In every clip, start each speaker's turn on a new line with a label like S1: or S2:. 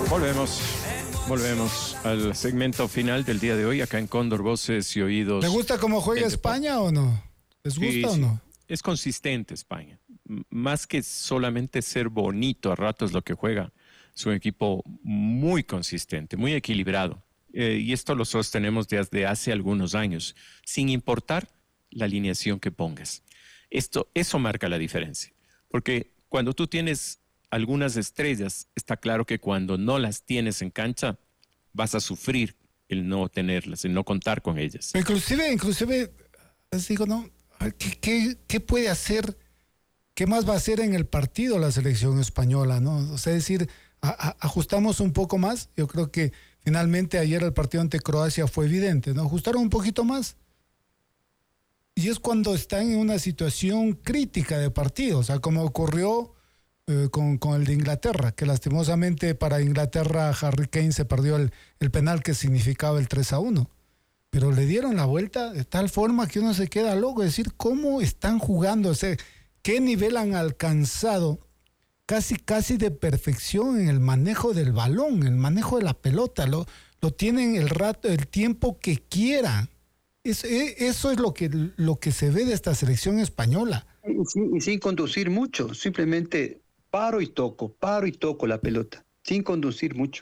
S1: Volvemos al segmento final del día de hoy, acá en Cóndor, Voces y Oídos.
S2: ¿Te gusta cómo juega España o no? ¿Les gusta o no?
S1: Es consistente España. Más que solamente ser bonito a ratos lo que juega, es un equipo muy consistente, muy equilibrado. Y esto lo sostenemos desde hace algunos años, sin importar la alineación que pongas. Eso marca la diferencia. Porque cuando tú tienes algunas estrellas, está claro que cuando no las tienes en cancha, vas a sufrir el no tenerlas, el no contar con ellas.
S2: Inclusive, les digo, ¿no? ¿Qué puede hacer? ¿Qué más va a hacer en el partido la selección española, no? O sea, es decir, ajustamos un poco más. Yo creo que finalmente ayer el partido ante Croacia fue evidente, ¿no? Ajustaron un poquito más. Y es cuando están en una situación crítica de partido, o sea, como ocurrió con el de Inglaterra, que lastimosamente para Inglaterra Harry Kane se perdió el penal que significaba el 3-1. Pero le dieron la vuelta de tal forma que uno se queda loco, es decir, cómo están jugando, o sea, qué nivel han alcanzado casi de perfección en el manejo del balón, el manejo de la pelota, lo tienen el tiempo que quieran. Eso es lo que se ve de esta selección española.
S3: Y sin conducir mucho, simplemente paro y toco la pelota, sin conducir mucho.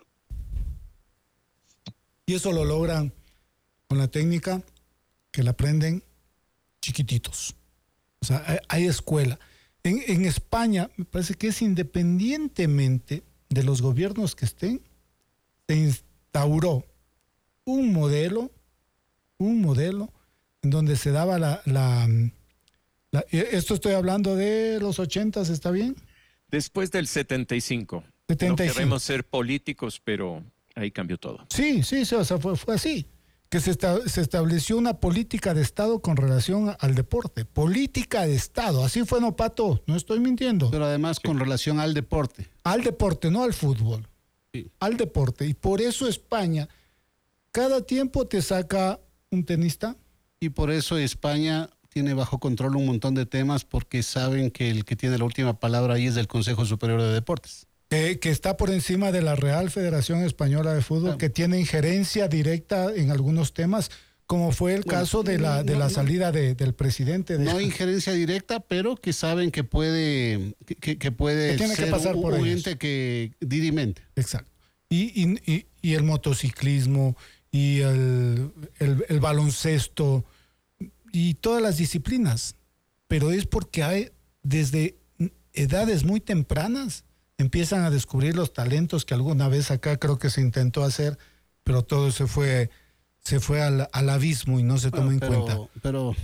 S2: Y eso lo logran con la técnica que la aprenden chiquititos. O sea, hay escuela. En España, me parece que es independientemente de los gobiernos que estén, se instauró un modelo en donde se daba esto estoy hablando de los 80s, ¿está bien?
S1: Después del 75. No queremos ser políticos, pero ahí cambió todo.
S2: Sí, o sea, fue así. Que se estableció una política de Estado con relación al deporte. Política de Estado, así fue, ¿no, Pato? No estoy mintiendo.
S4: Pero además con relación al deporte.
S2: Al deporte, no al fútbol.
S4: Sí.
S2: Al deporte. Y por eso España, cada tiempo te saca un tenista.
S4: Y por eso España tiene bajo control un montón de temas, porque saben que el que tiene la última palabra ahí es el Consejo Superior de Deportes.
S2: Que está por encima de la Real Federación Española de Fútbol, que tiene injerencia directa en algunos temas, como fue el caso de la salida del presidente.
S4: No injerencia directa, pero que saben que puede
S2: tiene
S4: ser
S2: que pasar por
S4: un
S2: ellos.
S4: ente que dirimente.
S2: Exacto. Y el motociclismo, y el baloncesto, y todas las disciplinas. Pero es porque hay, desde edades muy tempranas, empiezan a descubrir los talentos que alguna vez acá creo que se intentó hacer, pero todo se fue al abismo y no se tomó en cuenta.
S4: Pero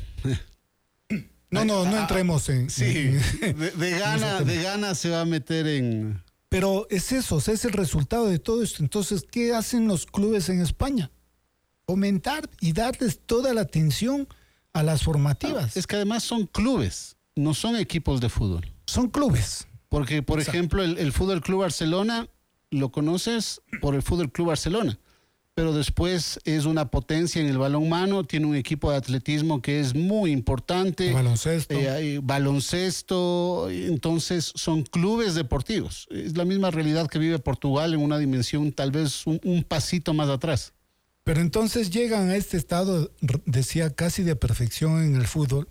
S2: no entremos en...
S4: Sí, de gana se va a meter en...
S2: Pero es eso, es el resultado de todo esto. Entonces, ¿qué hacen los clubes en España? Fomentar y darles toda la atención a las formativas.
S4: Es que además son clubes, no son equipos de fútbol.
S2: Son clubes.
S4: Porque, por ejemplo, el Fútbol Club Barcelona lo conoces por el Fútbol Club Barcelona, pero después es una potencia en el balonmano, tiene un equipo de atletismo que es muy importante. Baloncesto, entonces son clubes deportivos. Es la misma realidad que vive Portugal en una dimensión tal vez un pasito más atrás.
S2: Pero entonces llegan a este estado, decía, casi de perfección en el fútbol,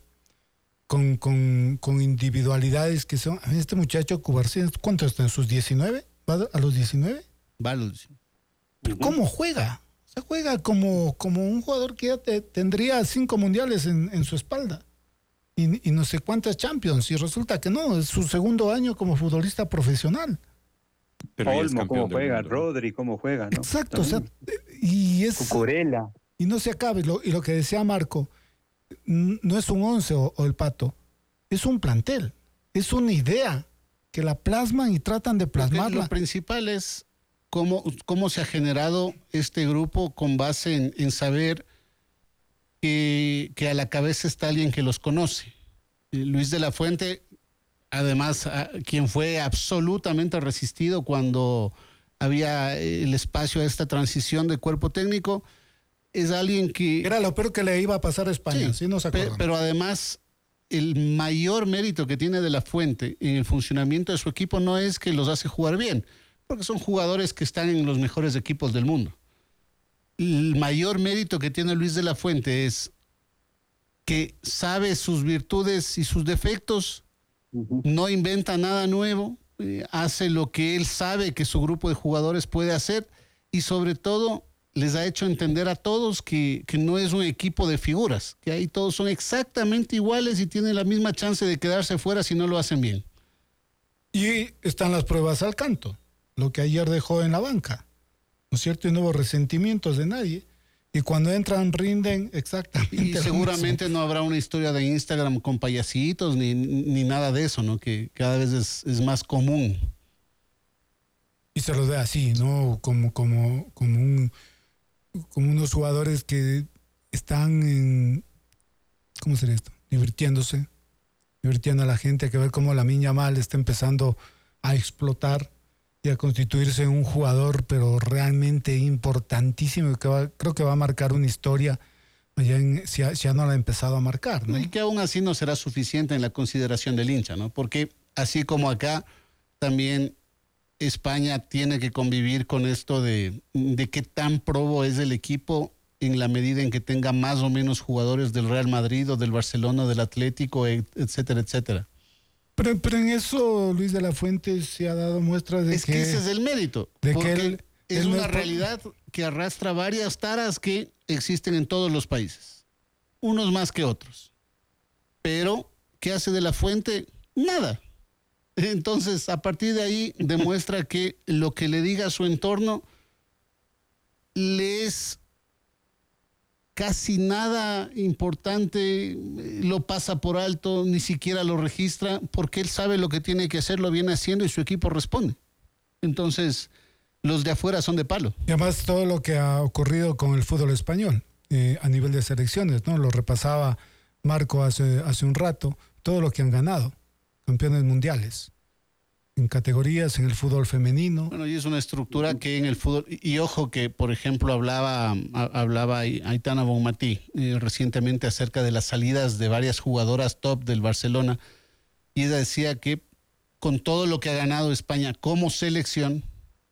S2: con individualidades que son... Este muchacho Cubarsí, ¿cuánto está? ¿En sus 19? ¿Va a los 19?
S4: Va a los 19.
S2: ¿Pero cómo juega? O sea, juega como un jugador que ya tendría 5 mundiales en su espalda. Y no sé cuántas Champions. Y resulta que no, es su segundo año como futbolista profesional.
S3: Pero Olmo, cómo juega, Rodri, cómo juega, ¿no?
S2: Exacto, también. O sea, y es...
S3: Cucurella.
S2: Y no se acabe, y lo que decía Marco, no es un 11 o el Pato, es un plantel, es una idea que la plasman y tratan de plasmarla.
S4: Lo principal es cómo se ha generado este grupo con base en saber que a la cabeza está alguien que los conoce. Luis de la Fuente, además, quien fue absolutamente resistido cuando había el espacio a esta transición de cuerpo técnico, es alguien que...
S2: Era lo peor que le iba a pasar a España, sí nos acordamos.
S4: Pero además, el mayor mérito que tiene de la Fuente en el funcionamiento de su equipo no es que los hace jugar bien, porque son jugadores que están en los mejores equipos del mundo. El mayor mérito que tiene Luis de la Fuente es que sabe sus virtudes y sus defectos, no inventa nada nuevo, hace lo que él sabe que su grupo de jugadores puede hacer y sobre todo les ha hecho entender a todos que no es un equipo de figuras, que ahí todos son exactamente iguales y tienen la misma chance de quedarse fuera si no lo hacen bien.
S2: Y están las pruebas al canto, lo que ayer dejó en la banca, ¿no es cierto? Y no hubo resentimientos de nadie. Y cuando entran, rinden exactamente.
S4: Y seguramente no habrá una historia de Instagram con payasitos ni nada de eso, ¿no? Que cada vez es más común.
S2: Y se los ve así, ¿no? Como unos jugadores que están en, ¿cómo sería esto? Divirtiendo a la gente, hay que ver cómo Lamine Yamal está empezando a explotar y a constituirse en un jugador, pero realmente importantísimo, que creo que va a marcar una historia si ya no la ha empezado a marcar, ¿no?
S4: Y que aún así no será suficiente en la consideración del hincha, ¿no? Porque así como acá, también España tiene que convivir con esto de qué tan probo es el equipo en la medida en que tenga más o menos jugadores del Real Madrid o del Barcelona, del Atlético, etcétera, etcétera.
S2: Pero en eso Luis de la Fuente se ha dado muestras de
S4: es que ese es el mérito, porque es una realidad que arrastra varias taras que existen en todos los países, unos más que otros. Pero, ¿qué hace de la Fuente? Nada. Entonces, a partir de ahí, demuestra que lo que le diga a su entorno le es casi nada importante, lo pasa por alto, ni siquiera lo registra, porque él sabe lo que tiene que hacer, lo viene haciendo y su equipo responde. Entonces, los de afuera son de palo.
S2: Y además todo lo que ha ocurrido con el fútbol español a nivel de selecciones, ¿no? Lo repasaba Marco hace un rato, todo lo que han ganado, campeones mundiales, en categorías, en el fútbol femenino.
S4: Bueno, y es una estructura que en el fútbol, y ojo que, por ejemplo, hablaba Aitana Bonmatí recientemente acerca de las salidas de varias jugadoras top del Barcelona, y ella decía que con todo lo que ha ganado España como selección,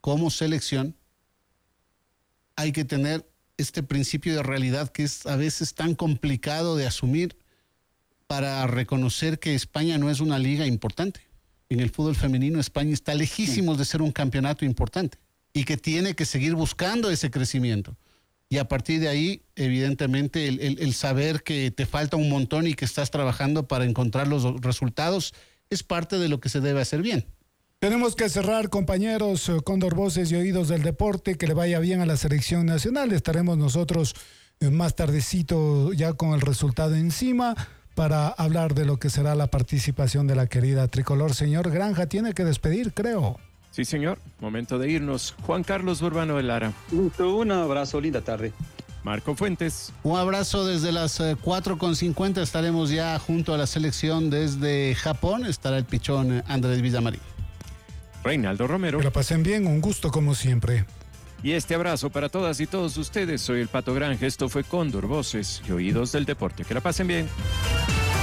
S4: hay que tener este principio de realidad que es a veces tan complicado de asumir para reconocer que España no es una liga importante. En el fútbol femenino, España está lejísimos de ser un campeonato importante y que tiene que seguir buscando ese crecimiento. Y a partir de ahí, evidentemente, el saber que te falta un montón y que estás trabajando para encontrar los resultados es parte de lo que se debe hacer bien.
S2: Tenemos que cerrar, compañeros, Cóndor Voces y Oídos del Deporte, que le vaya bien a la selección nacional. Estaremos nosotros más tardecito ya con el resultado encima, para hablar de lo que será la participación de la querida tricolor. Señor Granja, tiene que despedir, creo.
S1: Sí, señor. Momento de irnos. Juan Carlos Urbano de Lara.
S3: Un abrazo, linda tarde.
S1: Marco Fuentes.
S4: Un abrazo desde las 4:50. Estaremos ya junto a la selección desde Japón. Estará el pichón Andrés Villamarín.
S1: Reinaldo Romero.
S2: Que la pasen bien, un gusto como siempre.
S1: Y este abrazo para todas y todos ustedes. Soy el Pato Granja. Esto fue Cóndor Voces y Oídos del Deporte. Que la pasen bien.